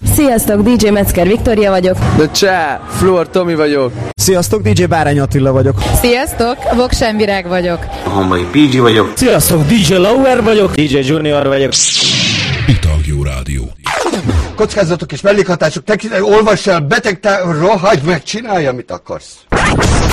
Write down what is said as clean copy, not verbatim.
Sziasztok, DJ Metzger Viktória vagyok. De csá, Fluor Tomi vagyok. Sziasztok, DJ Bárány Attila vagyok. Sziasztok, Voksen Virág vagyok. Hamai PG vagyok. Sziasztok, DJ Lauer vagyok. DJ Junior vagyok. Italgió Rádió. Kockázatok és mellékhatások, olvass el, beteg, rohagy meg, csinálj, amit akarsz.